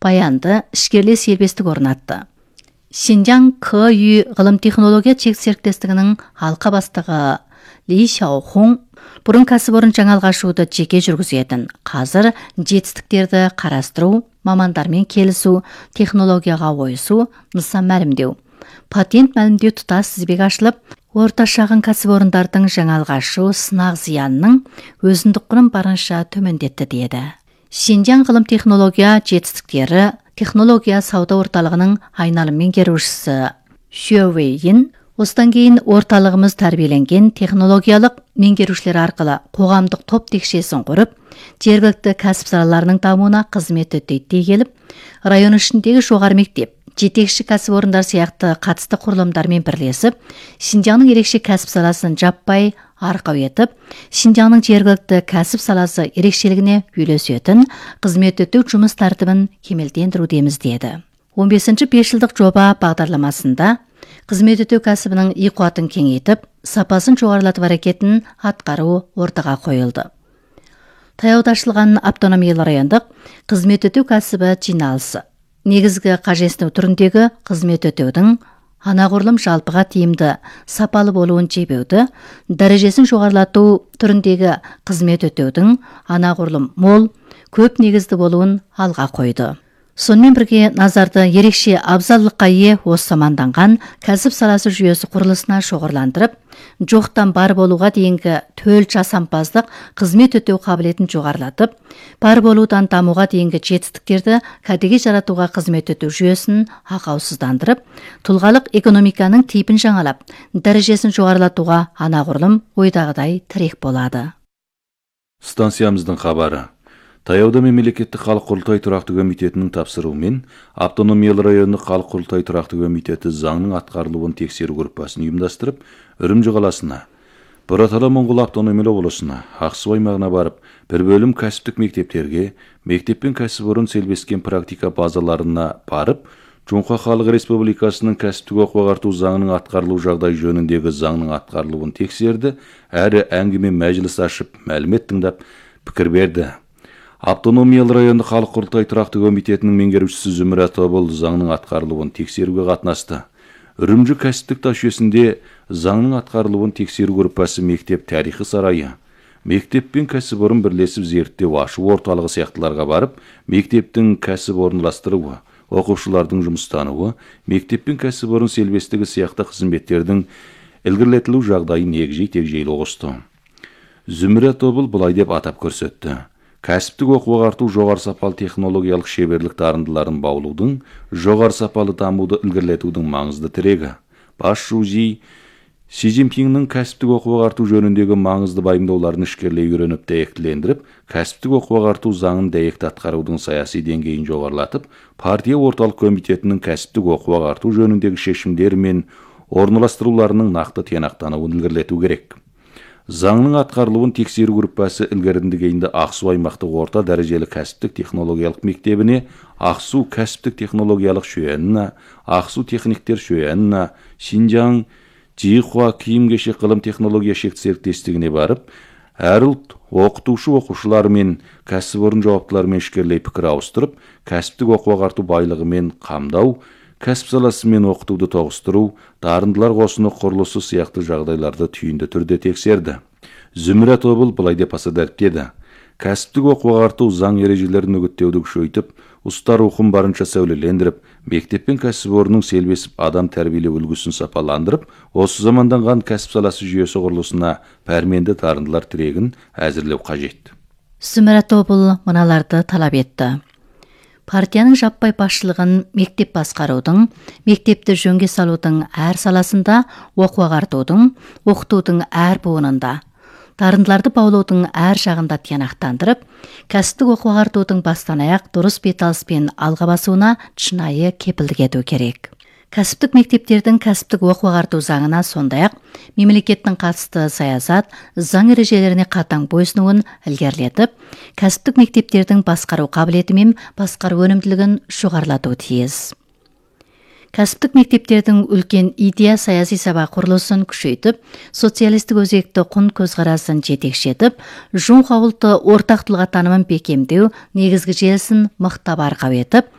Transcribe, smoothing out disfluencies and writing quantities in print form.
баянды, ішкерле сербестік орнатты. Шинжаң КЮ ғылым технология чек серіктестігінің алқа бастығы Ли Шаохун бұрын кәсіпорын жаңалық ашуды жеке жүргізетін, қазір жетістіктерді қарастыру, мамандармен келісу, технологияға ойысу, нысан мәлімдеу. Патент мәлімдеу тұтас тізбек ашылып, орта шағын кәсіпорындардың жаңалық ашу сынақ зиянының өзіндік құнын барынша төмендетті деді. Шинжаң ғылым технология жетістіктері технология сауда орталығының айналым меңгерушісі Шуэйин, осыдан кейін орталығымыз тәрбиеленген технологиялық меңгерушілер арқылы қоғамдық топ текшесін құрып, жергілікті кәсіп салаларының дамуына қызмет өтейді дей келіп, район ішіндегі жоғары мектеп, жетекші кәсіпорындар сияқты қатысты құрылымдармен бірлесіп, Шинжаңның ерекше кәсіп саласын жаппай арқау етіп, Шинжаңның жергілікті кәсіп саласы ерекшелігіне үйлесетін қызмет өтеу жұмыс тәртібін кемелдендірудеміз деді. 15-ші 5 жылдық жоба бағдарламасында қызмет өтеу кәсібінің қуатын кеңейтіп, сапасын жоғарылатып әрекетін атқару ортаға қойылды. Таяуда ашылған автономиялы райондық қызмет өтеу кәсібі жиналысы негізгі қажетсіну түріндегі қызмет өтеудің анағұрлым жалпыға тиімді, сапалы болуын жебеуді, дәрежесін жоғарылату түріндегі қызмет өтеудің анағұрлым мол, көп негізді болуын алға қойды. Сонымен бірге назарды ерекше абзаллыққа ие осы маманданған кәсіп саласы жүйесі құрылысына шоғырландырып, жоқтан бар болуға дейінгі төл жасампаздық қызмет өтеу қабілетін жоғарылатып, бар болудан дамуға дейінгі жетістіктерді кәдеге жаратуға қызмет өтеу жүйесін ақаусыздандырып, тұлғалық экономиканың типін жаңалап, дәрежесін жоғарылатуға анағұрлым ойдағыдай тірек болады. Станциямыздың хабары. Таяуда мемлекеттік халық құрылтай тұрақты комитетінің тапсыруымен автономиялы райондық халық құрылтай тұрақты комитеті заңның атқарылуын тексеру группасын ұйымдастырып, Үрімжі қаласына, Бұратала Моңғол автономиялы облысына, Ақсу аймағына барып, бір бөлім кәсіптік мектептерге, мектеп пен кәсіпорын селбескен практика базаларына барып, Жоңқа Халық Республикасының кәсіптік оқу-ағарту заңының атқарылу жағдай жөніндегі заңның атқарылуын тексерді, әрі әңгіме мәжіліс ашып, мәлімет тыңдап, пікір берді. Автономиялы райондық халық құрылтай тұрақты комитетінің меңгерушісі Зүмірат Тобыл заңның атқарылуын тексеруге қатынасты. Үрімжі кәсіптік тас жүйесінде заңның атқарылуын тексеру группасы мектеп тарихы сарайы, мектеп пен кәсіпорын бірлесіп зерттеу ашу орталығы сияқтыларға барып, мектептің кәсіп орналастыруы, оқушылардың жұмыстануы, мектеп пен кәсіпорын селбестігі сияқты қызметтердің ілгерілетілу жағдайын егжей-тегжейлі ұғысты. Зүмірат Тобыл былай деп атап көрсетті. Кәсіптік оқу-ағарту жоғары сапалы технологиялық шеберлік дарындыларын баулудың, жоғары сапалы дамуды ілгерілетудің маңызды тірегі. Басшы Си Цзиньпиннің кәсіптік оқу-ағарту жөніндегі маңызды байымдауларын ішкерлей үйреніп дәйектілендіріп, кәсіптік оқу-ағарту заңын дәйекті атқарудың саяси деңгейін жоғарылатып, партия орталық комитетінің кәсіптік оқу-ағарту жөніндегі шешімдері мен орналастыруларының нақты тиянақтануын ілгерілету керек. Заңның атқарылуын тексеру группасы ілгеріндігейінді Ақсу аймақтық орта дәрежелі кәсіптік технологиялық мектебіне, Ақсу кәсіптік технологиялық шөйеніне, Ақсу техниктер шөйеніне, Шинжаң Жихуа киім-кешек ғылым технология серіктестігіне барып, әр ұлт оқытушы оқушылар мен кәсіпорын жауаптыларымен ішкерлей пікір ауыстырып, кәсіптік оқу-ағарту байлығымен қамдау, кәсіп саласымен оқытуды тоғыстыру, дарындылар қосыны құрылысы сияқты жағдайларды түйінді түрде тексерді. Зүмірат Тобыл былай деп аса дәріптеді. Кәсіптік оқу-ағарту заң ережелерін үгіттеуді күшейтіп, ұстар оқым барынша сәулелендіріп, мектеп пен кәсіпорынның селбесіп адам тәрбиелеу үлгісін сапаландырып, осы заманданған кәсіп саласы жүйесі құрылысына пәрменді дарындылар тірегін әзірлеу қажет. Зүмірат Тобыл мыналарды талап етті. Партияның жаппай басшылығын мектеп басқарудың, мектепті жөнге салудың әр саласында, оқу-ағартудың, оқытудың әр буынында, дарындыларды баулудың әр жағында тиянақтандырып, кәсіптік оқу-ағартудың бастан аяқ дұрыс беталыспен алға басуына шынайы кепілдік ету керек. Кәсіптік мектептердің кәсіптік оқу-ағарту заңына сондай-ақ мемлекеттің қатысты саясат, заң ережелеріне қатаң бойсынуын ілгерілетіп, кәсіптік мектептердің басқару қабілеті мен басқару өнімділігін жоғарылатуы тиіс. Кәсіптік мектептердің үлкен идея саяси сабақ құрылысын күшейтіп, социалистік өзекті құн көзқарасын жетекшетіп, Жоңқа ұлты ортақ тұлға танымын бекемдеу негізгі желісін мықтап арқау етіп,